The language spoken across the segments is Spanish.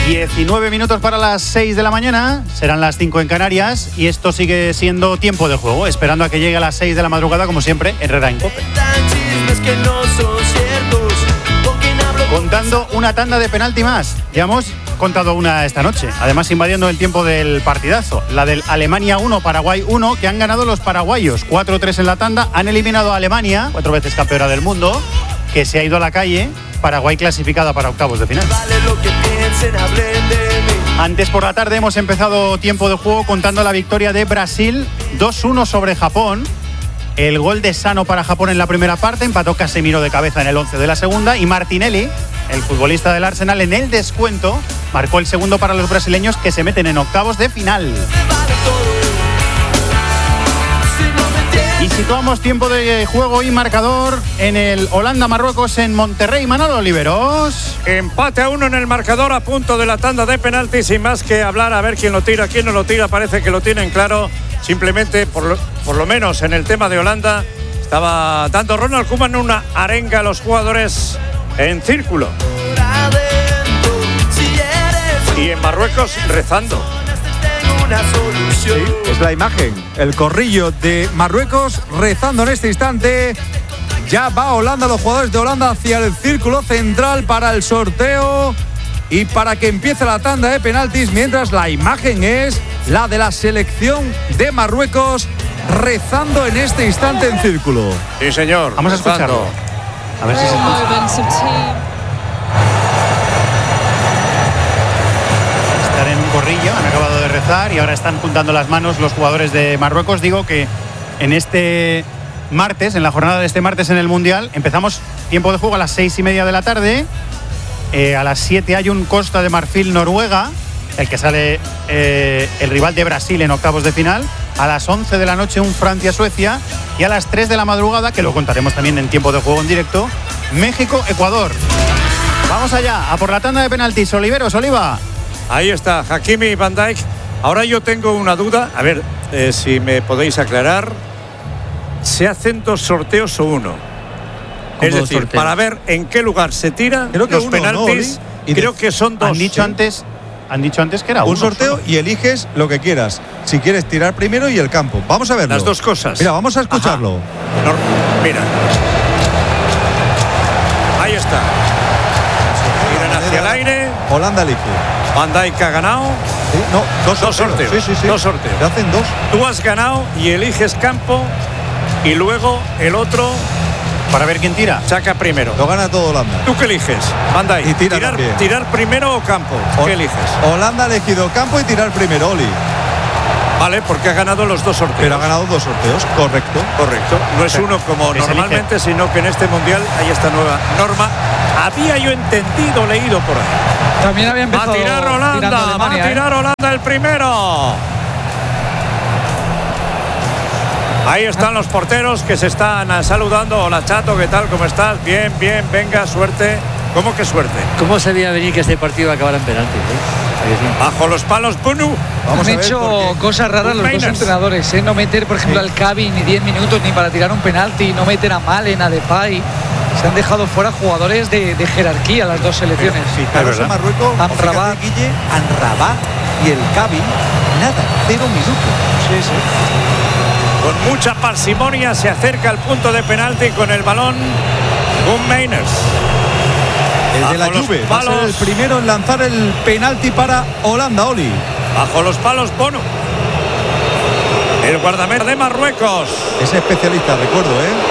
19 minutos para las 6 de la mañana, serán las 5 en Canarias y esto sigue siendo tiempo de juego, esperando a que llegue a las 6 de la madrugada, como siempre, Herrera en COPE. Contando una tanda de penalti más, ya hemos contado una esta noche, además invadiendo el tiempo del partidazo, la del Alemania 1, Paraguay 1, que han ganado los paraguayos, 4-3 en la tanda, han eliminado a Alemania, 4 veces campeona del mundo, que se ha ido a la calle. Paraguay clasificada para octavos de final. Antes por la tarde hemos empezado tiempo de juego contando la victoria de Brasil 2-1 sobre Japón. El gol de Sano para Japón en la primera parte, empató Casemiro de cabeza en el 11 de la segunda y Martinelli, el futbolista del Arsenal, en el descuento marcó el segundo para los brasileños, que se meten en octavos de final. Y situamos tiempo de juego y marcador en el Holanda-Marruecos en Monterrey. Manolo Oliveros. Empate a 1 en el marcador, a punto de la tanda de penaltis, sin más que hablar, a ver quién lo tira, quién no lo tira. Parece que lo tienen claro. Simplemente, por lo menos en el tema de Holanda, estaba dando Ronald Koeman una arenga a los jugadores en círculo. Y en Marruecos rezando. Sí, es la imagen, el corrillo de Marruecos rezando en este instante. Ya va Holanda, los jugadores de Holanda hacia el círculo central para el sorteo y para que empiece la tanda de penaltis, mientras la imagen es la de la selección de Marruecos rezando en este instante en círculo. Sí, señor. Vamos a escucharlo. A ver si se escucha. Están en un corrillo, han acabado de rezar y ahora están juntando las manos los jugadores de Marruecos. Digo que en este martes, en la jornada de este martes en el Mundial, empezamos tiempo de juego a las 6:30 de la tarde. A las 7 hay un Costa de Marfil-Noruega, el que sale el rival de Brasil en octavos de final. A las 11 de la noche un Francia-Suecia. Y a las 3 de la madrugada, que lo contaremos también en tiempo de juego en directo, México-Ecuador. Vamos allá, a por la tanda de penaltis. Oliveros, Oliva. Ahí está, Hakimi y Van Dijk. Ahora yo tengo una duda, a ver si me podéis aclarar. ¿Se hacen 2 sorteos o uno? Es decir, sorteos, para ver en qué lugar se tiran los uno, penaltis. ¿No, creo que son 2. Han dicho antes que era un sorteo solo. Y eliges lo que quieras. Si quieres tirar primero y el campo. Vamos a verlo. Las dos cosas. Mira, vamos a escucharlo. Mira. Ahí está. Tiran hacia el aire. Holanda elige. Van Dijk ha ganado. Sí, no, dos sorteos. Sí. 2 sorteos. Te hacen 2. Tú has ganado y eliges campo y luego el otro para ver quién tira. Saca primero. Lo gana todo Holanda. ¿Tú qué eliges? Van Dijk. Y tirar primero o campo. ¿Qué eliges? Holanda ha elegido campo y tirar primero, Oli. Vale, porque ha ganado los 2 sorteos. Pero ha ganado 2 sorteos, correcto. No es uno como normalmente, sino que en este Mundial hay esta nueva norma. Había yo entendido, leído por ahí. También había empezado. Va a tirar Holanda, Holanda el primero. Ahí están los porteros que se están saludando. Hola, Chato, ¿qué tal? ¿Cómo estás? Bien, venga, suerte. ¿Cómo que suerte? ¿Cómo se veía venir que este partido acabara en penalti? Bajo los palos, Bunu. Han hecho cosas raras los dos entrenadores, ¿eh? No meter, por ejemplo, al Cavi ni 10 minutos ni para tirar un penalti, no meter a Malen, a Depay. Se han dejado fuera jugadores de jerarquía las dos selecciones. Sí, Carlos en Marruecos, Amrabat, Guille, Amrabat y el Cavi, nada, 0 minutos. Sí. Con mucha parsimonia se acerca al punto de penalti con el balón Koen Meiners. El de la Juve va a ser el primero en lanzar el penalti para Holanda, Oli. Bajo los palos, Bono. El guardameta de Marruecos. Es especialista, recuerdo,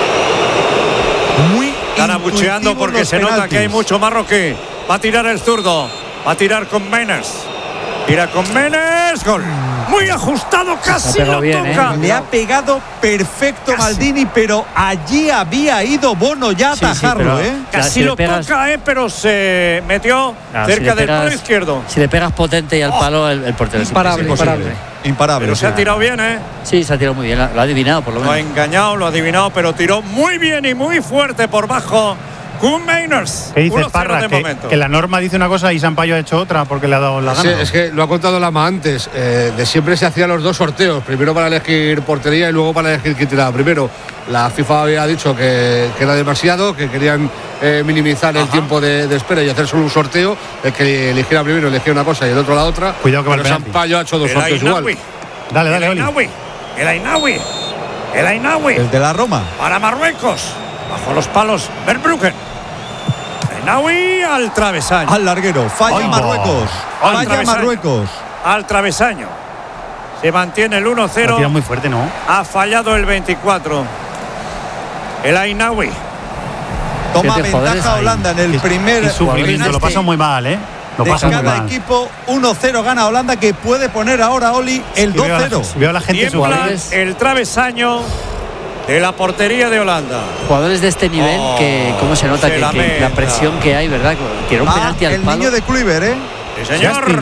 Muy están abucheando porque se nota que hay mucho marroquí. Va a tirar el zurdo. Va a tirar con Meiners. Tira con Meiners. Gol. Muy ajustado, casi lo toca. Le ha pegado perfecto casi. Maldini, pero allí había ido Bono ya a atajarlo, Casi lo toca, pero se metió cerca del palo izquierdo. Si le pegas potente y al palo, el portero es imparable. Pero se ha tirado bien, Sí, se ha tirado muy bien, lo ha adivinado por lo menos. Lo ha engañado, lo ha adivinado, pero tiró muy bien y muy fuerte por bajo Koen Meiners. ¿Qué dices, 1-0 Parra? de momento. Que la norma dice una cosa y Sampaio ha hecho otra porque le ha dado la gana. Sí, es que lo ha contado Lama antes. De siempre se hacían los dos sorteos. Primero para elegir portería y luego para elegir quién tiraba primero. La FIFA había dicho que era demasiado, que querían minimizar el tiempo de espera y hacer solo un sorteo. El que eligiera primero elegía una cosa y el otro la otra. Cuidado que va el penalti. Sampaio ha hecho dos El sorteos Ainaoui. igual. Dale, El Oli. Ainaoui. El de la Roma. Para Marruecos. Bajo los palos, Verbruggen. Ainaoui al travesaño. Al larguero. Falla Ay, Marruecos. Al Falla travesaño. Marruecos. Al travesaño. Se mantiene el Lo tira 1-0. muy fuerte, ¿no? Ha fallado el 24. El Ainaoui. Toma Siete jugadores ventaja ahí. Holanda en el Qué primer sufrimiento, lo pasa muy mal, ¿eh? Lo de pasa muy cada mal. equipo. 1-0 gana Holanda, que puede poner ahora Oli el Y veo a la- 2-0. Veo a la gente Tiembla sufrir. el travesaño de la portería de Holanda. Jugadores de este nivel, que cómo se nota se que lamenta. la presión que hay, ¿verdad? Tira un penalti al el palo. niño de Kluivert, ¿eh? Sí, señor. Justin.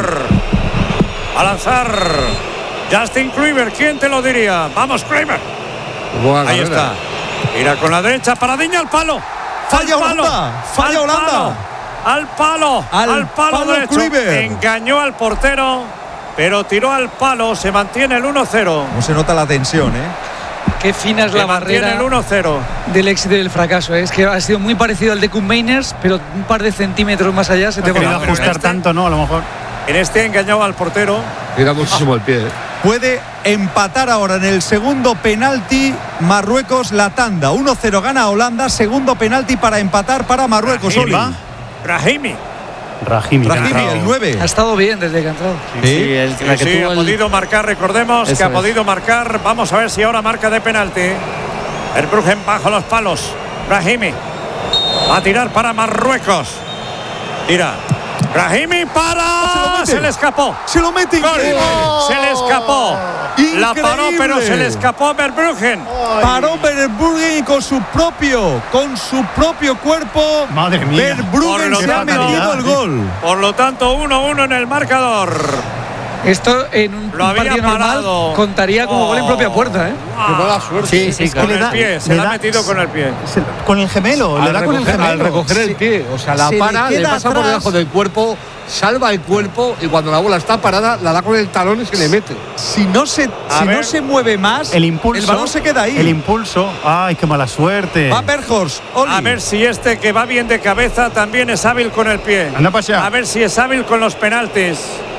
A lanzar. Justin Kluivert, ¿quién te lo diría? Vamos, Kluivert. Buena Ahí carrera. está. Mira con la derecha, Paradiña al palo. Falla Al palo. Holanda, falla Al Holanda. palo. Al palo. Al palo derecho. Kluivert. Engañó al portero, pero tiró al palo. Se mantiene el 1-0. No se nota la tensión, ¿eh? Qué fina es Se la mantiene barrera el 1-0. del éxito y del fracaso. Es que ha sido muy parecido al de Koen Meiners, pero un par de centímetros más allá se te Ha querido va. pero ajustar este- tanto, ¿no? A lo mejor. En este engañó al portero. Tira muchísimo el pie. Puede empatar ahora en el segundo penalti Marruecos la tanda. 1-0 gana Holanda. Segundo penalti para empatar para Marruecos. Oli. Brahimi. Rahimi. que ha Brahimi, entrado. el 9. Ha estado bien desde que ha entrado. Sí, la que Sí, tuvo ha el- podido marcar, recordemos Eso que ha es. podido marcar. Vamos a ver si ahora marca de penalti. El Bruggen bajo los palos. Brahimi. Va a tirar para Marruecos. Tira. Brahimi para. Se le escapó. Se lo mete Gol. increíble. Se le escapó. La paró, pero se le escapó a Verbruggen. Paró Verbruggen con su propio cuerpo. Madre mía. Verbruggen Por lo se ha tanto- metido el gol. Por lo tanto, 1-1 en el marcador. Esto en un Lo había partido normal parado. contaría como gol en propia puerta, ¿eh? Qué mala suerte. Sí, sí, Es que claro. Con le el da- pie, se le la ha da- metido con el pie. Con el gemelo, le da con el gemelo. Al recoger el pie. O sea, la Se le para, le queda pasa por atrás. debajo del cuerpo, salva el cuerpo y cuando la bola está parada, la da con el talón y se le mete. Si no se mueve más, El impulso. el balón se queda ahí. El impulso. Ay, qué mala suerte. Va Berghorst. Oli. A ver si este que va bien de cabeza también es hábil con el pie. Anda para allá. A ver si es hábil con los penaltis.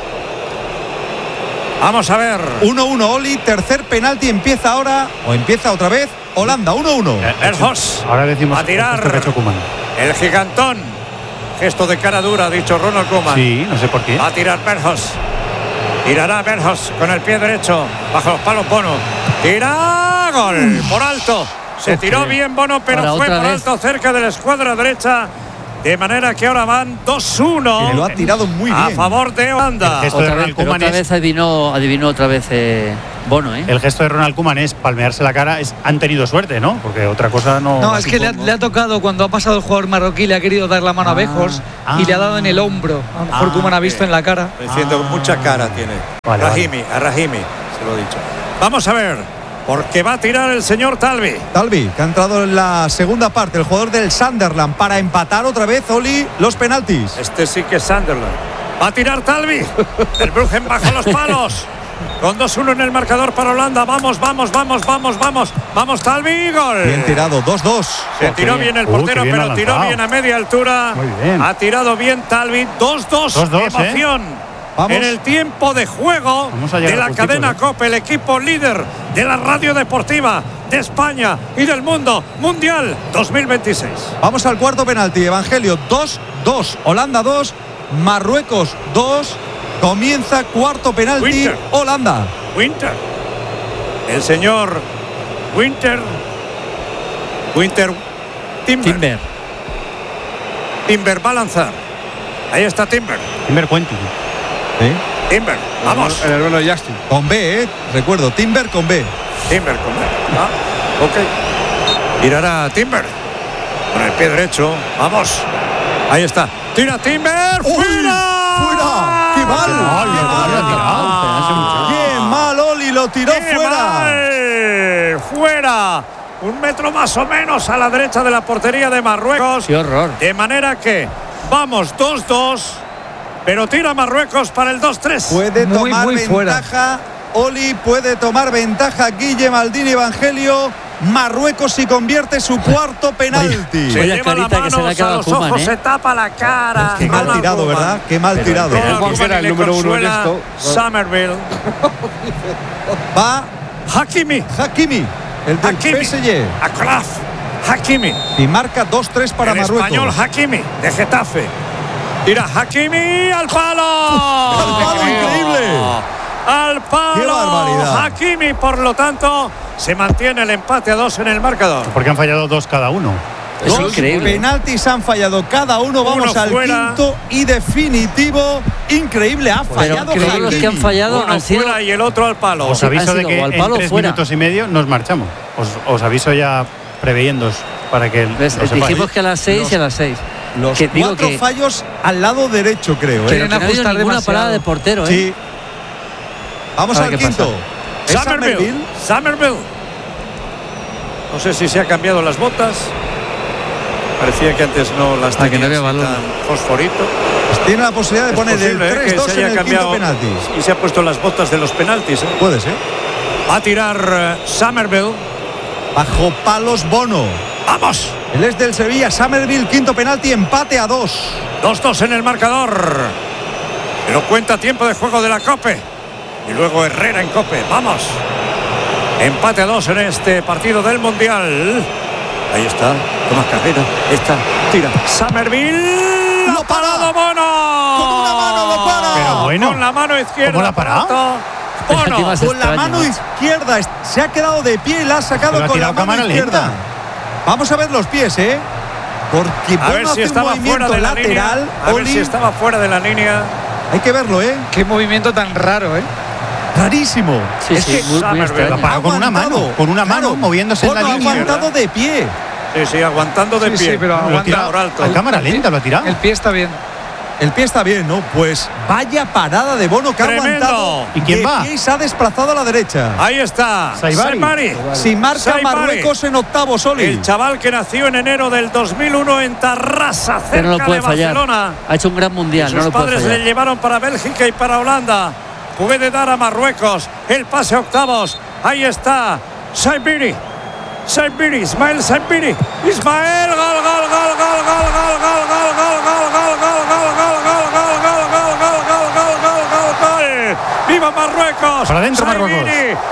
Vamos a ver. 1-1 Oli. Tercer penalti empieza ahora. O empieza otra vez. Holanda 1-1. Berghorst. Ahora decimos a tirar. esto que ha hecho Koeman. El gigantón. Gesto de cara dura, ha dicho Ronald Koeman. Sí, no sé por qué. Va a tirar Berghorst. Tirará Berghorst con el pie derecho. Bajo los palos Bono. Tira. Gol. Por alto. Se tiró bien Bono, pero Ahora fue otra por vez. alto cerca de la escuadra derecha. De manera que ahora van 2-1. Que lo ha tirado muy a bien. favor de Holanda. El gesto de Otra vez, Ronald pero Koeman otra es. vez adivinó otra vez Bono, ¿eh? El gesto de Ronald Koeman es palmearse la cara. Han tenido suerte, ¿no? Porque otra cosa no. No, es que le ha tocado cuando ha pasado el jugador marroquí, le ha querido dar la mano a Berghorst y le ha dado en el hombro. A lo mejor Koeman ha visto en la cara. Diciendo mucha cara tiene. Vale, Rahimi, a Rahimi, se lo he dicho. Vamos a ver, porque va a tirar el señor Talvi. Talvi, que ha entrado en la segunda parte, el jugador del Sunderland, para empatar otra vez, Oli, los penaltis. Este sí que es Sunderland. Va a tirar Talvi. El Bruggen bajo los palos. Con 2-1 en el marcador para Holanda. Vamos, vamos, vamos, vamos, vamos. Vamos, Talvi, gol. Bien tirado, 2-2. Se tiró bien el portero, qué bien pero ha tiró lanzado. bien a media altura. Muy bien. Ha tirado bien Talvi. 2-2. 2-2, Emoción. Vamos. En el tiempo de juego Vamos a llegar de la justitos, cadena ¿eh? COPE, el equipo líder de la radio deportiva de España y del mundo mundial 2026. Vamos al cuarto penalti, Evangelio, 2-2. Holanda 2, Marruecos 2. Comienza cuarto penalti, Winter. Holanda. Winter. El señor Winter. Timber. Timber va a lanzar. Ahí está Timber. Timber Quentin. Timber. Vamos. El hermano de Justin. Con B, recuerdo, Timber con B. Timber con él. Ok. Tirará Timber. Con el pie derecho. Vamos. Ahí está. Tira Timber. ¡Uy! ¡Fuera! ¡Fuera! ¡Qué mal! ¡Qué mal! ¡Qué mal, Oli! Lo tiró ¡Qué fuera. mal! ¡Fuera! 1 metro más o menos a la derecha de la portería de Marruecos. ¡Qué horror! De manera que vamos 2-2, pero tira Marruecos para el 2-3. Puede Muy, tomar muy fuera. ventaja Oli, puede tomar ventaja Guille Maldini Evangelio. Marruecos si convierte su cuarto penalti. Se Vaya lleva la carita que se le ha mano quedado a los Koeman, owos, ¿eh? se tapa la cara. Qué mal tirado, ¿verdad? Qué mal tirado. Ronald Koeman era el le número 1 en consuela esto. Somerville. Va Hakimi. Hakimi, el del Hakimi. PSG. Akraf. Hakimi. Y marca 2-3 para el Marruecos. español Hakimi, de Getafe. Tira Hakimi al palo. ¡Al palo, increíble! Al palo. ¡Qué barbaridad! Hakimi, por lo tanto, se mantiene el empate a 2 en el marcador. Porque han fallado 2 cada uno. Es Dos increíble. penaltis han fallado cada uno. Vamos Uno al fuera. quinto y definitivo. Increíble, ha Pero fallado creo que los que han Hakimi. fallado Uno han sido. fuera y el otro al palo. Os aviso han de sido que o al en palo o 3 fuera. minutos y medio nos marchamos. Os aviso ya preveyéndoos para que ¿Ves? lo sepáis. Dijimos que a las 6 y a las 6. Los Que digo 4 que- fallos al lado derecho, creo. Pero Quieren que no ha habido ajustar ninguna demasiado. parada de portero, ¿eh? Sí. Vamos A al ver qué quinto. Es Somerville. Somerville. No sé si se ha cambiado las botas. Parecía que antes no las tenía. Que no había balón. Fosforito. Tiene la posibilidad de Es poner el posible, que 3-2 se en haya el cambiado quinto penalti. y se ha puesto las botas de los penaltis. Puede ser. Va a tirar Somerville. Bajo palos Bono. ¡Vamos! Él es del Sevilla. Somerville, quinto penalti, empate a 2. 2-2 en el marcador. Pero cuenta tiempo de juego de la Cope. Y luego Herrera en Cope. ¡Vamos! Empate a 2 en este partido del Mundial. Ahí está. Tomás Carrera. Está. Tira. Somerville. ¡Lo ¡Ha parado para! Bono! Con una mano lo para. Pero bueno. Con la mano izquierda. ¿Cómo la ha parado? Bono. Encima se- Con la extraño, mano ¿no? izquierda. Se ha quedado de pie y la ha sacado Pero ha con la tirado mano cámara izquierda. lenta. Vamos a ver los pies, ¿eh? Porque A ver Bono si hace un estaba fuera movimiento de la lateral. línea. A ver Oli, si estaba fuera de la línea. hay que verlo, ¿eh? Qué movimiento tan raro, ¿eh? Rarísimo. Sí, es sí, que muy Somerville extraño. La paró con una aguantado. mano. Con una mano, Claro. moviéndose en la Bono ha línea. aguantado de pie. Sí, aguantando de Sí, pie. sí, pero Lo ha aguanta tirado por alto. a cámara lenta, lo ha tirado. El pie está bien. El pie está bien, ¿no? Pues vaya parada de Bono que Tremendo. ha aguantado. ¿Y quién de va? pie y se ha desplazado a la derecha. Ahí está. Saibari. Saibari. Si marca Saibari. Marruecos en octavos, Oli. El chaval que nació en enero del 2001 en Tarrasa, cerca Pero no lo puede de fallar. Barcelona. Ha hecho un gran mundial, Sus no lo puede padres fallar. le llevaron para Bélgica y para Holanda. Puede dar a Marruecos el pase a octavos. Ahí está Saibiri. Saibiri, Ismael Saibiri. Ismael, gol, gol, gol, gol, gol, gol, gol, gol, gol, gol, gol, gol, gol, gol, gol, gol, gol. ¡Viva Marruecos! Para adentro, Marruecos.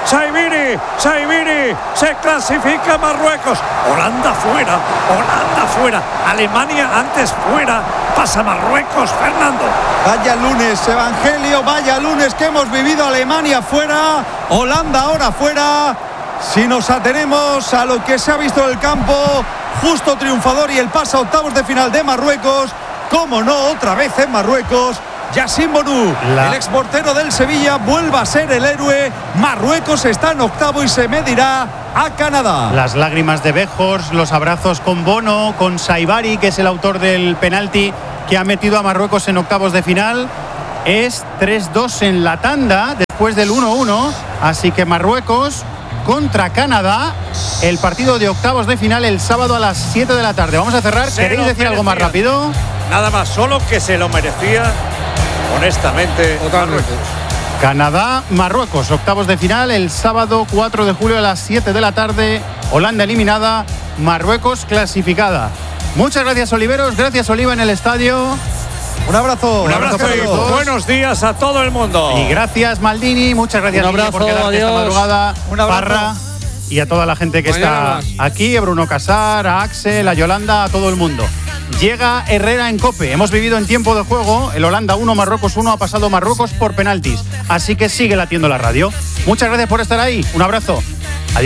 Saibiri, se clasifica Marruecos. Holanda fuera. Alemania antes fuera. Pasa Marruecos, Fernando. Vaya lunes, Evangelio, vaya lunes que hemos vivido. Alemania fuera, Holanda ahora fuera. Si nos atenemos a lo que se ha visto en el campo, justo triunfador y el pase a octavos de final de Marruecos. Cómo no, otra vez en Marruecos. Yassine Bonu, el exportero del Sevilla, vuelve a ser el héroe. Marruecos está en octavo y se medirá a Canadá. Las lágrimas de Bejos, los abrazos con Bono, con Saibari, que es el autor del penalti que ha metido a Marruecos en octavos de final. Es 3-2 en la tanda después del 1-1. Así que Marruecos contra Canadá, el partido de octavos de final el sábado a las 7 de la tarde. Vamos a cerrar. Se ¿Queréis lo decir algo más merecía. rápido? Nada más, solo que se lo merecía, honestamente. Totalmente. Canadá, Marruecos, octavos de final el sábado 4 de julio a las 7 de la tarde. Holanda eliminada, Marruecos clasificada. Muchas gracias, Oliveros. Gracias, Oliva, en el estadio. Un abrazo. Un abrazo para y todos. buenos días a todo el mundo. Y gracias, Maldini. Muchas gracias, Un Guille, abrazo, por quedarte esta adiós. madrugada. Un abrazo. Parra, y a toda la gente que Mañana está más. aquí, a Bruno Casar, a Axel, a Yolanda, a todo el mundo. Llega Herrera en Cope. Hemos vivido en tiempo de juego. El Holanda 1, Marruecos 1. Ha pasado Marruecos por penaltis. Así que sigue latiendo la radio. Muchas gracias por estar ahí. Un abrazo.